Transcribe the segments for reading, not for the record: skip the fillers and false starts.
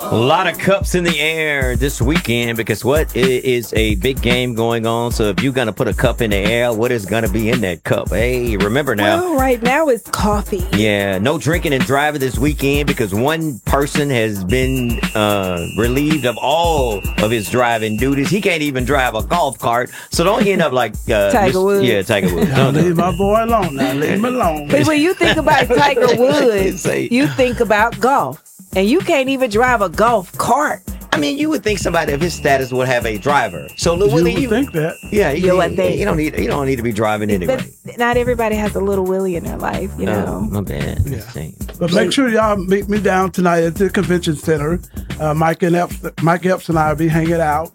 A lot of cups in the air this weekend because what is a big game going on. So if you're going to put a cup in the air, what is going to be in that cup? Hey, remember now. Well, right now it's coffee. Yeah, no drinking and driving this weekend because one person has been relieved of all of his driving duties. He can't even drive a golf cart. So don't end up like Tiger Woods. Yeah, Tiger Woods. Don't leave my boy alone now. Leave him alone. But when you think about Tiger Woods, you think about golf. And you can't even drive a golf cart. I mean, you would think somebody of his status would have a driver. So You would think that. Yeah, You would think. you don't need to be driving anyway. But not everybody has a little Willie in their life, you know. My bad. Yeah. But make sure y'all meet me down tonight at the convention center. Mike Epps and I will be hanging out.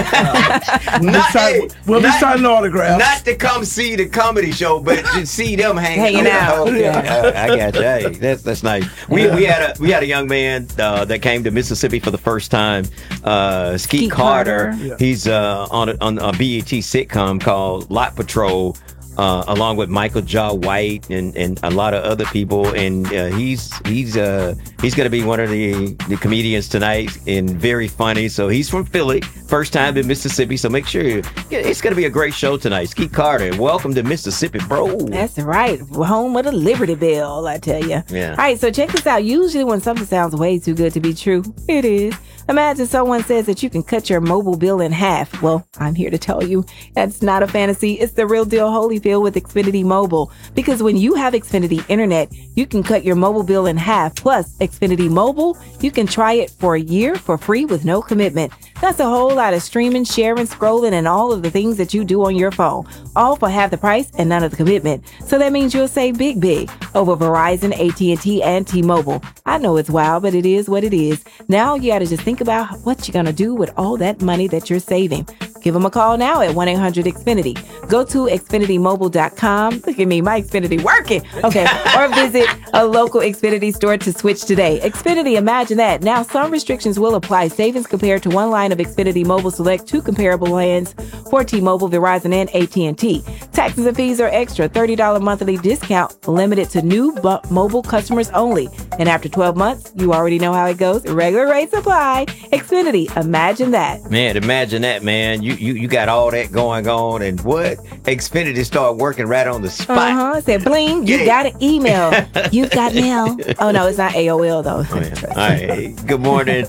We'll be signing autographs. Not to come see the comedy show, but to see them hanging out. Yeah. I got you. Hey, that's nice. We had a young man that came to Mississippi for the first time. Skeet Carter. Yeah. He's on a BET sitcom called Lot Patrol. Along with Michael Jai White and a lot of other people, and he's going to be one of the comedians tonight, and very funny. So he's from Philly, first time in Mississippi. So make sure it's going to be a great show tonight. Skeet Carter, welcome to Mississippi, bro. That's right, home of the Liberty Bell, I tell you. Yeah. All right, so check this out. Usually when something sounds way too good to be true, it is. Imagine someone says that you can cut your mobile bill in half. Well, I'm here to tell you that's not a fantasy. It's the real deal, Holyfield, with Xfinity Mobile. Because when you have Xfinity Internet, you can cut your mobile bill in half. Plus, Xfinity Mobile, you can try it for a year for free with no commitment. That's a whole lot of streaming, sharing, scrolling, and all of the things that you do on your phone. All for half the price and none of the commitment. So that means you'll save big over Verizon, AT&T, and T-Mobile. I know it's wild, but it is what it is. Now you got to just think about what you're going to do with all that money that you're saving. Give them a call now at 1-800-XFINITY. Go to XfinityMobile.com. Look at me, my Xfinity working. Okay. Or visit a local Xfinity store to switch today. Xfinity, imagine that. Now, some restrictions will apply. Savings compared to one line of Xfinity Mobile. Select two comparable plans for T-Mobile, Verizon, and AT&T. Taxes and fees are extra. $30 monthly discount limited to new mobile customers only. And after 12 months, you already know how it goes. Regular rates apply. Xfinity, imagine that. Man, imagine that, man. You got all that going on, and what? Xfinity start working right on the spot. Said bling, you got an email. You got mail. Oh no, it's not AOL though. Oh, yeah. All right. Good morning.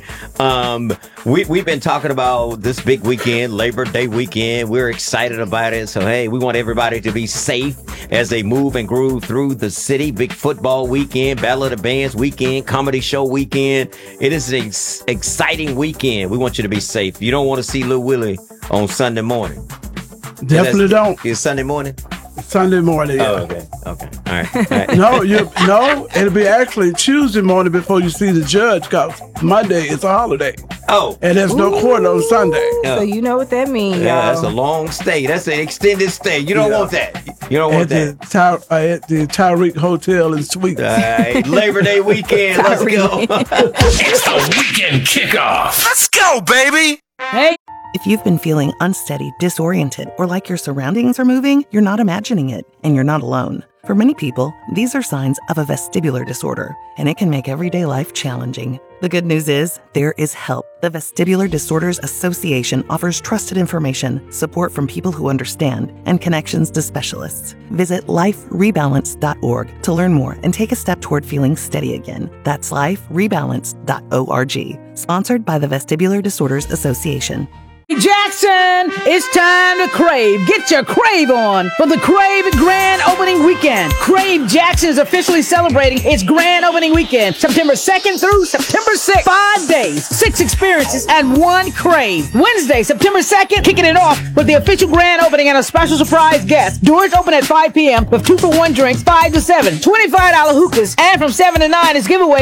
We've been talking about this big weekend, Labor Day weekend. We're excited about it. So hey, we want everybody to be safe as they move and groove through the city. Big football weekend, Battle of the Bands weekend, comedy show weekend. It is an exciting weekend. We want you to be safe. You don't want to see Lil Willie on Sunday morning. Definitely don't. It's Sunday morning? Sunday morning. Yeah. Oh, okay. All right. No, it'll be actually Tuesday morning before you see the judge, because Monday is a holiday. Oh. And there's no court on Sunday. So you know what that means, Yeah, y'all. that's a long stay. That's an extended stay. You don't want that. You don't want that. At the Tyreek Hotel and Suites. All right. Labor Day weekend. Let's go. It's the weekend kickoff. Let's go, baby. Hey. If you've been feeling unsteady, disoriented, or like your surroundings are moving, you're not imagining it, and you're not alone. For many people, these are signs of a vestibular disorder, and it can make everyday life challenging. The good news is, there is help. The Vestibular Disorders Association offers trusted information, support from people who understand, and connections to specialists. Visit liferebalance.org to learn more and take a step toward feeling steady again. That's liferebalance.org. Sponsored by the Vestibular Disorders Association. Jackson, it's time to crave. Get your crave on for the Crave Grand Opening Weekend. Crave Jackson is officially celebrating its Grand Opening Weekend, September 2nd through September 6th. 5 days, 6 experiences, and 1 crave. Wednesday, September 2nd, kicking it off with the official grand opening and a special surprise guest. Doors open at 5 p.m. with 2-for-1 drinks, 5 to 7, $25 hookahs, and from 7 to 9 is giveaway